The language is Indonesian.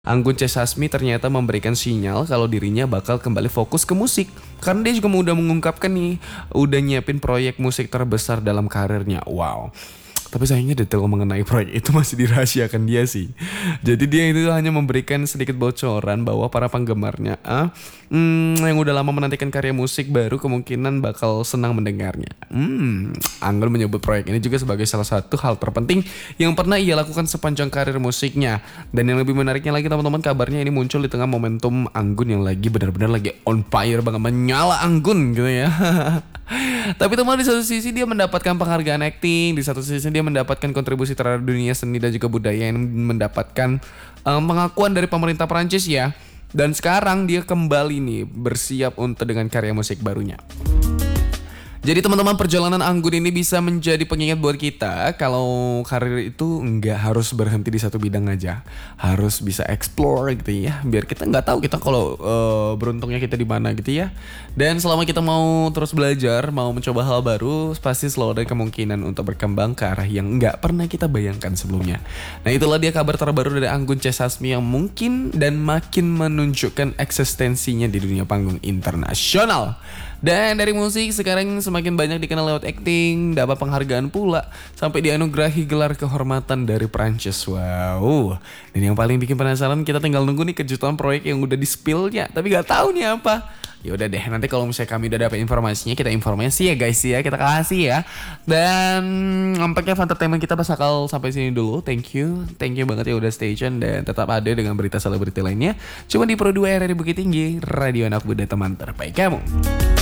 Anggun C. Sasmi ternyata memberikan sinyal kalau dirinya bakal kembali fokus ke musik. Karena dia juga udah mengungkapkan nih, udah nyiapin proyek musik terbesar dalam karirnya. Wow. Tapi sayangnya detail mengenai proyek itu masih dirahasiakan dia sih. Jadi dia itu hanya memberikan sedikit bocoran bahwa para penggemarnya yang udah lama menantikan karya musik baru kemungkinan bakal senang mendengarnya. Anggun menyebut proyek ini juga sebagai salah satu hal terpenting yang pernah ia lakukan sepanjang karir musiknya. Dan yang lebih menariknya lagi teman-teman, kabarnya ini muncul di tengah momentum Anggun yang lagi benar-benar lagi on fire banget, menyala Anggun gitu ya. Tapi teman, di satu sisi dia mendapatkan penghargaan acting, di satu sisi dia mendapatkan kontribusi terhadap dunia seni dan juga budaya yang mendapatkan pengakuan dari pemerintah Prancis ya. Dan sekarang dia kembali nih bersiap untuk dengan karya musik barunya. Jadi teman-teman, perjalanan Anggun ini bisa menjadi pengingat buat kita kalau karir itu nggak harus berhenti di satu bidang aja, harus bisa explore gitu ya, biar kita nggak tahu kita kalau beruntungnya kita di mana gitu ya. Dan selama kita mau terus belajar, mau mencoba hal baru, pasti selalu ada kemungkinan untuk berkembang ke arah yang nggak pernah kita bayangkan sebelumnya. Nah itulah dia kabar terbaru dari Anggun C. Sasmi yang mungkin dan makin menunjukkan eksistensinya di dunia panggung internasional. Dan dari musik sekarang semakin banyak dikenal lewat acting, dapat penghargaan pula, sampai dianugerahi gelar kehormatan dari Prancis. Wow. Dan yang paling bikin penasaran, kita tinggal nunggu nih kejutan proyek yang udah di-spill-nya, tapi gak tahu nih apa. Ya udah deh, nanti kalau misalnya kami udah dapat informasinya, kita informasi ya guys ya, kita kasih ya. Dan nampaknya Entertainment kita bakal sampai sini dulu. Thank you banget ya udah stay tune dan tetap ada dengan berita selebriti lainnya. Cuma di Pro 2 RRI Bukit Tinggi, radio anak muda teman terbaik kamu.